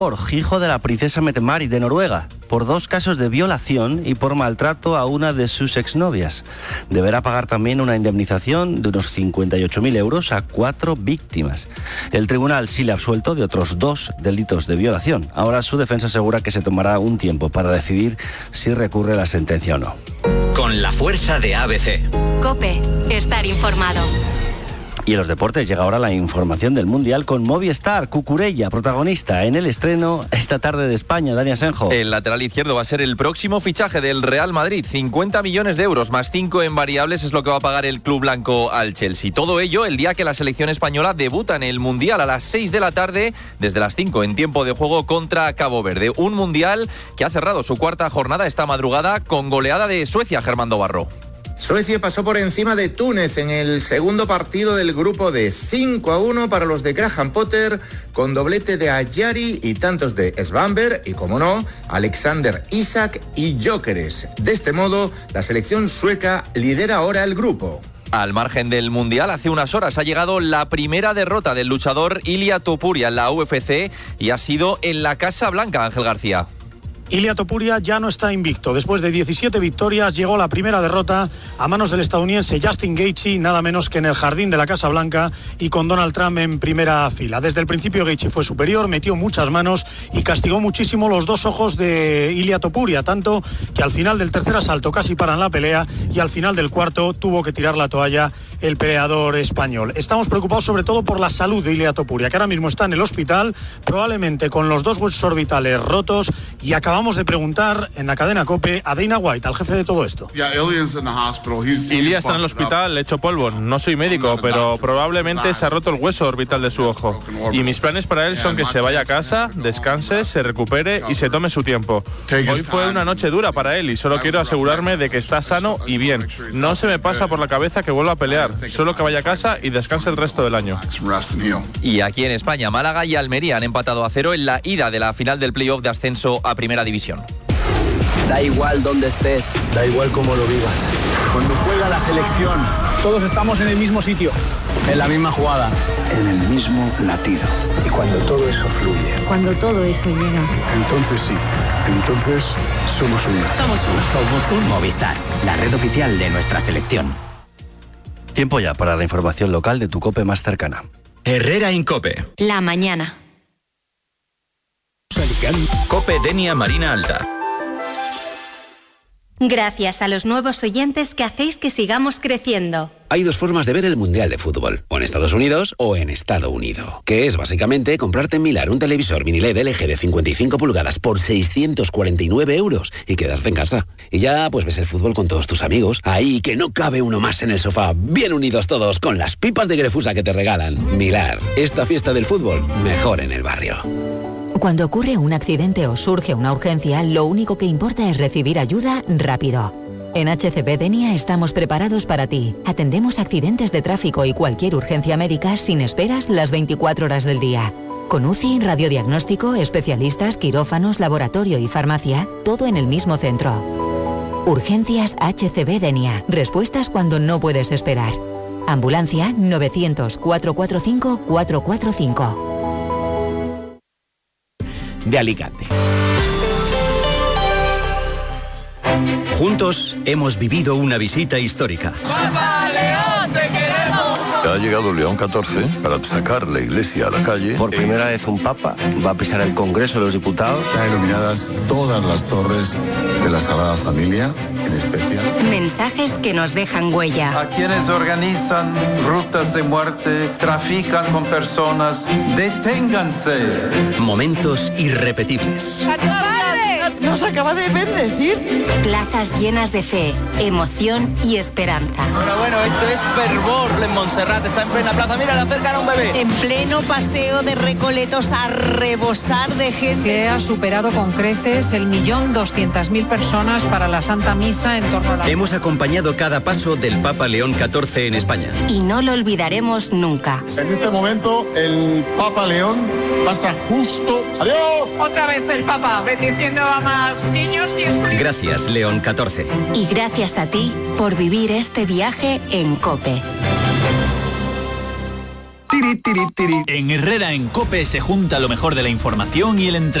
Hijo de la princesa Mette-Marit de Noruega, por 2 casos de violación y por maltrato a una de sus exnovias. Deberá pagar también una indemnización de unos 58.000 euros a 4 víctimas. El tribunal sí le ha absuelto de otros 2 delitos de violación. Ahora su defensa asegura que se tomará un tiempo para decidir si recurre la sentencia o no. Con la fuerza de ABC. COPE, estar informado. Y en los deportes llega ahora la información del Mundial con Movistar. Cucurella, protagonista en el estreno esta tarde de España. Dani Asenjo. El lateral izquierdo va a ser el próximo fichaje del Real Madrid. 50 millones de euros más 5 en variables es lo que va a pagar el club blanco al Chelsea. Todo ello el día que la selección española debuta en el Mundial a las 6 de la tarde, desde las 5 en tiempo de juego contra Cabo Verde. Un Mundial que ha cerrado su 4ª jornada esta madrugada con goleada de Suecia, Germán Dobarro. Suecia pasó por encima de Túnez en el segundo partido del grupo D, 5-1 para los de Graham Potter, con doblete de Ayari y tantos de Svanberg y, como no, Alexander Isak y Gyökeres. De este modo, la selección sueca lidera ahora el grupo. Al margen del Mundial, hace unas horas ha llegado la primera derrota del luchador Ilia Topuria en la UFC y ha sido en la Casa Blanca, Ángel García. Ilia Topuria ya no está invicto. Después de 17 victorias llegó la primera derrota a manos del estadounidense Justin Gaethje, nada menos que en el jardín de la Casa Blanca y con Donald Trump en primera fila. Desde el principio Gaethje fue superior, metió muchas manos y castigó muchísimo los 2 ojos de Ilia Topuria, tanto que al final del tercer asalto casi paran la pelea y al final del cuarto tuvo que tirar la toalla el peleador español. Estamos preocupados sobre todo por la salud de Ilia Topuria, que ahora mismo está en el hospital, probablemente con los 2 huesos orbitales rotos, y acabamos de preguntar en la cadena COPE a Dana White, al jefe de todo esto. Ilia está en el hospital, hecho polvo. No soy médico, pero probablemente se ha roto el hueso orbital de su ojo. Y mis planes para él son que se vaya a casa, descanse, se recupere y se tome su tiempo. Hoy fue una noche dura para él y solo quiero asegurarme de que está sano y bien. No se me pasa por la cabeza que vuelva a pelear, solo que vaya a casa y descanse el resto del año. Y aquí en España, Málaga y Almería han empatado a 0 en la ida de la final del playoff de ascenso a Primera División. Da igual dónde estés, da igual cómo lo vivas. Cuando juega la selección, todos estamos en el mismo sitio, en la misma jugada, en el mismo latido. Y cuando todo eso fluye, cuando todo eso llega, entonces sí, entonces somos uno. Somos un Movistar, la red oficial de nuestra selección. Tiempo ya para la información local de tu COPE más cercana. Herrera Incope. La mañana. COPE Denia Marina Alta. Gracias a los nuevos oyentes que hacéis que sigamos creciendo. Hay 2 formas de ver el Mundial de Fútbol, o en Estados Unidos o en Estado Unido, que es básicamente comprarte en Milar un televisor mini LED LG de 55 pulgadas por 649 euros y quedarte en casa. Y ya pues ves el fútbol con todos tus amigos, ahí que no cabe uno más en el sofá, bien unidos todos con las pipas de Grefusa que te regalan. Milar, esta fiesta del fútbol, mejor en el barrio. Cuando ocurre un accidente o surge una urgencia, lo único que importa es recibir ayuda rápido. En HCB Denia estamos preparados para ti. Atendemos accidentes de tráfico y cualquier urgencia médica sin esperas las 24 horas del día. Con UCI, radiodiagnóstico, especialistas, quirófanos, laboratorio y farmacia, todo en el mismo centro. Urgencias HCB Denia. Respuestas cuando no puedes esperar. Ambulancia 900-445-445. De Alicante. Juntos hemos vivido una visita histórica. ¡Papa León, te queremos! Ha llegado León XIV para sacar la iglesia a la calle. Por primera vez un papa va a pisar el Congreso de los Diputados. Están iluminadas todas las torres de la Sagrada Familia, en especial. Mensajes que nos dejan huella. A quienes organizan rutas de muerte, trafican con personas, deténganse. Momentos irrepetibles. Nos acaba de bendecir. Plazas llenas de fe, emoción y esperanza. Bueno, esto es fervor en Montserrat. Está en plena plaza. Mira, le acercan a un bebé. En pleno paseo de Recoletos a rebosar de gente. Se ha superado con creces el 1.200.000 personas para la Santa Misa en torno a la... Hemos acompañado cada paso del Papa León XIV en España. Y no lo olvidaremos nunca. En este momento, el Papa León pasa justo... ¡Adiós! Otra vez el Papa, bendiciendo a más niños y... Gracias, León XIV. Y gracias a ti por vivir este viaje en COPE. En Herrera en COPE se junta lo mejor de la información y el entretenimiento.